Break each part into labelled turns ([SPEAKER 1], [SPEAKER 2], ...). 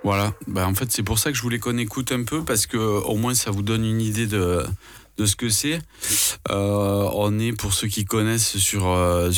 [SPEAKER 1] Voilà, en fait c'est pour ça que je voulais qu'on écoute un peu, parce que au moins ça vous donne une idée de ce que c'est. On est, pour ceux qui connaissent, sur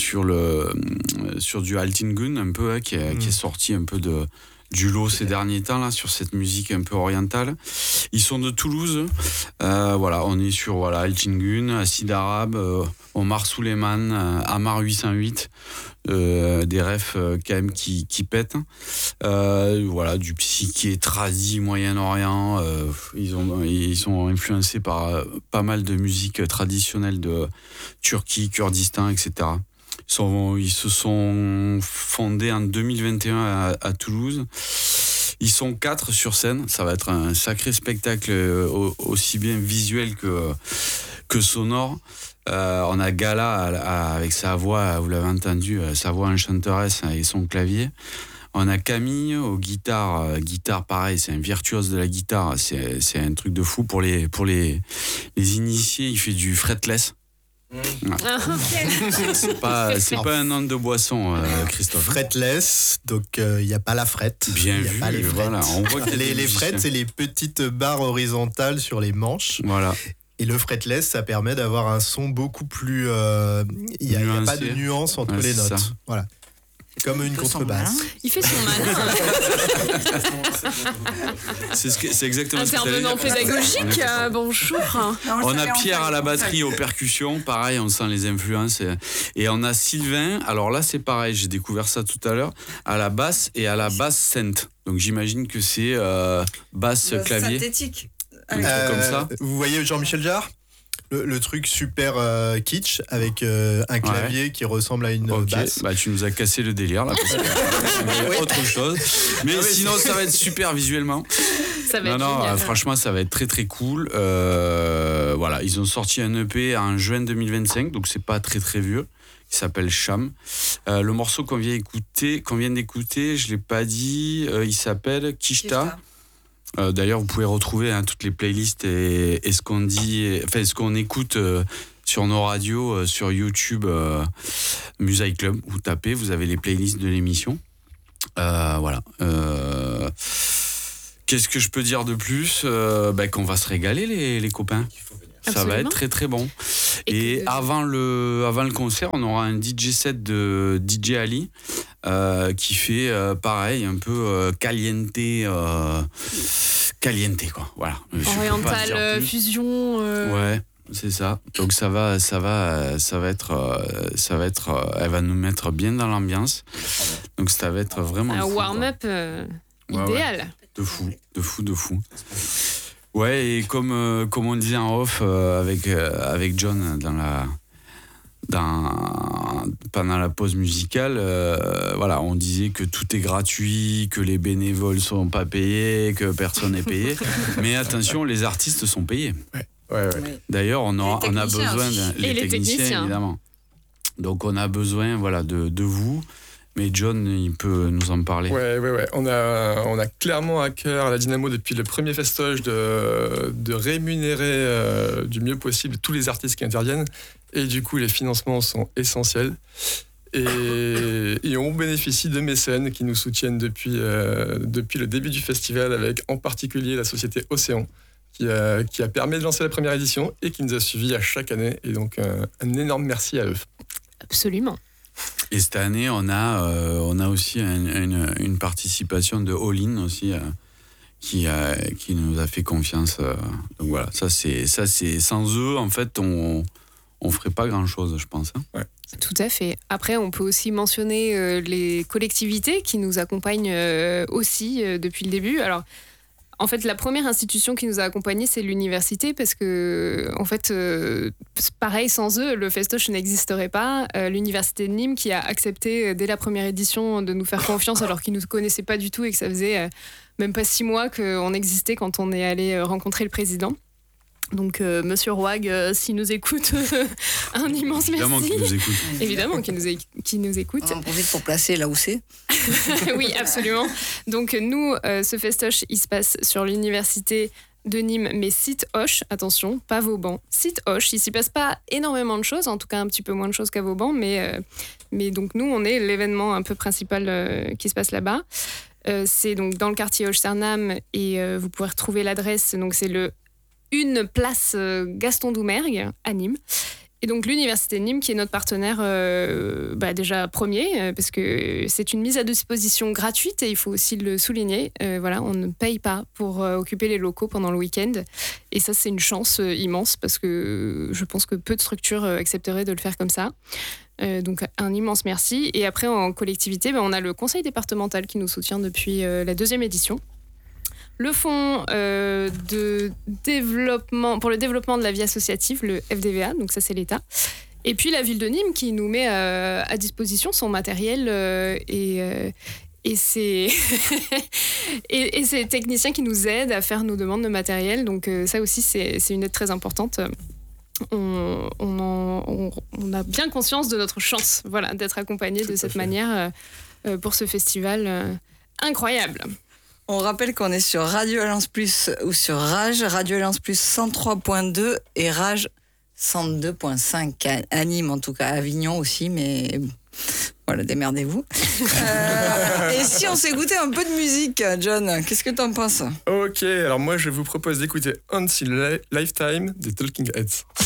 [SPEAKER 1] du Altingun un peu, qui est sorti un peu du lot ces derniers temps là, sur cette musique un peu orientale. Ils sont de Toulouse. On est sur Altingun, Acide Arabe, Omar Souleyman, Amar 808. Des refs quand même qui pètent. Du psyché, tradi, Moyen-Orient. Ils sont influencés par pas mal de musique traditionnelle de Turquie, Kurdistan, etc. Ils se sont fondés en 2021 à Toulouse. Ils sont 4 sur scène. Ça va être un sacré spectacle, aussi bien visuel que sonore. On a Gala avec sa voix, vous l'avez entendu, sa voix enchanteresse et son clavier. On a Camille aux guitares. Guitare, pareil, c'est un virtuose de la guitare. C'est un truc de fou. Pour les initiés, il fait du fretless. C'est pas un nom de boisson, Christophe.
[SPEAKER 2] Fretless, donc il n'y a pas la frette.
[SPEAKER 1] Bien vu,
[SPEAKER 2] pas les
[SPEAKER 1] voilà. On voit que
[SPEAKER 2] les frettes, c'est les petites barres horizontales sur les manches.
[SPEAKER 1] Voilà.
[SPEAKER 2] Et le fretless, ça permet d'avoir un son beaucoup plus... Il n'y a pas de nuance entre les notes.
[SPEAKER 1] Ça.
[SPEAKER 2] Voilà. Comme une contrebasse.
[SPEAKER 3] Il fait son malin.
[SPEAKER 1] C'est exactement ce que
[SPEAKER 3] Intervenant pédagogique, bonjour.
[SPEAKER 1] On a Pierre à la batterie, aux percussions, pareil, on sent les influences. Et on a Sylvain, alors là c'est pareil, j'ai découvert ça tout à l'heure, à la basse et à la basse synth. Donc j'imagine que c'est basse clavier.
[SPEAKER 4] Synthétique.
[SPEAKER 1] Comme ça.
[SPEAKER 2] Vous voyez Jean-Michel Jarre ? Le truc super kitsch avec un clavier qui ressemble à une basse.
[SPEAKER 1] Tu nous as cassé le délire là, parce que autre chose. Mais sinon ça va être super visuellement.
[SPEAKER 3] Ça va être
[SPEAKER 1] franchement ça va être très très cool. Ils ont sorti un EP en juin 2025, donc c'est pas très très vieux. Il s'appelle Cham. Le morceau qu'on vient d'écouter, je l'ai pas dit, il s'appelle Kishta. D'ailleurs, vous pouvez retrouver toutes les playlists et ce qu'on dit, ce qu'on écoute sur nos radios, sur YouTube, Music Club. Vous tapez, vous avez les playlists de l'émission. Qu'est-ce que je peux dire de plus ? Qu'on va se régaler, les copains. Ça va être très très bon. Et avant le concert, on aura un DJ set de DJ Ali qui fait pareil, un peu caliente quoi. Voilà.
[SPEAKER 3] Oriental fusion.
[SPEAKER 1] Ouais, c'est ça. Donc ça va être, elle va nous mettre bien dans l'ambiance. Donc ça va être vraiment
[SPEAKER 3] un
[SPEAKER 1] fou,
[SPEAKER 3] warm-up idéal.
[SPEAKER 1] Ouais. De fou. Ouais, et comme on disait en off avec John pendant la pause musicale, on disait que tout est gratuit, que les bénévoles sont pas payés, que personne n'est payé. Mais attention, les artistes sont payés.
[SPEAKER 2] Ouais.
[SPEAKER 1] D'ailleurs, on a besoin
[SPEAKER 3] les techniciens
[SPEAKER 1] évidemment. Donc on a besoin de vous. Mais John, il peut nous en parler.
[SPEAKER 5] Ouais. On a clairement à cœur à la Dynamo depuis le premier festoche de rémunérer du mieux possible tous les artistes qui interviennent. Et du coup, les financements sont essentiels. Et on bénéficie de mécènes qui nous soutiennent depuis le début du festival, avec en particulier la société Océan, qui a permis de lancer la première édition et qui nous a suivis à chaque année. Et donc, un énorme merci à eux.
[SPEAKER 3] Absolument.
[SPEAKER 1] Et cette année, on a aussi une participation de All In aussi, qui nous a fait confiance. Donc voilà, ça c'est sans eux, en fait, on ferait pas grand-chose, je pense.
[SPEAKER 5] Ouais.
[SPEAKER 3] Tout à fait. Après, on peut aussi mentionner les collectivités qui nous accompagnent aussi depuis le début. Alors, en fait, la première institution qui nous a accompagnés, c'est l'université, parce que, en fait, pareil, sans eux, le festoche n'existerait pas. L'université de Nîmes qui a accepté, dès la première édition, de nous faire confiance, alors qu'ils ne nous connaissaient pas du tout et que ça faisait même pas 6 mois qu'on existait quand on est allé rencontrer le président. Donc, Monsieur Rouag, s'il nous écoute, un immense
[SPEAKER 1] Évidemment
[SPEAKER 3] merci.
[SPEAKER 1] qu'il nous écoute.
[SPEAKER 3] Évidemment qu'il nous écoute.
[SPEAKER 4] On en profite pour placer là où c'est.
[SPEAKER 3] Oui, absolument. Donc, nous, ce festoche, il se passe sur l'université de Nîmes, mais site Hoche, attention, pas Vauban, site Hoche. Il s'y passe pas énormément de choses, en tout cas un petit peu moins de choses qu'à Vauban, mais donc nous, on est l'événement un peu principal qui se passe là-bas. C'est donc dans le quartier Hochsternam et vous pouvez retrouver l'adresse. Donc c'est une place Gaston Doumergue à Nîmes. Et donc l'Université de Nîmes qui est notre partenaire déjà premier parce que c'est une mise à disposition gratuite et il faut aussi le souligner. Voilà, on ne paye pas pour occuper les locaux pendant le week-end et ça c'est une chance immense parce que je pense que peu de structures accepteraient de le faire comme ça. Donc un immense merci. Et après en collectivité, on a le conseil départemental qui nous soutient depuis la 2e édition. Le fonds de développement, pour le développement de la vie associative, le FDVA, donc ça c'est l'État. Et puis la ville de Nîmes qui nous met à disposition son matériel et ses et ces techniciens qui nous aident à faire nos demandes de matériel. Donc ça aussi c'est une aide très importante. On a bien conscience de notre chance, voilà, d'être accompagné de cette manière pour ce festival incroyable.
[SPEAKER 4] On rappelle qu'on est sur Radio Alliance Plus ou sur Rage, Radio Alliance Plus 103.2 et Rage 102.5 à Nîmes, en tout cas à Avignon aussi, mais voilà, démerdez-vous. Et si on s'écoutait un peu de musique, John, qu'est-ce que t'en penses ?
[SPEAKER 5] Ok, alors moi je vous propose d'écouter Until Lifetime des Talking Heads.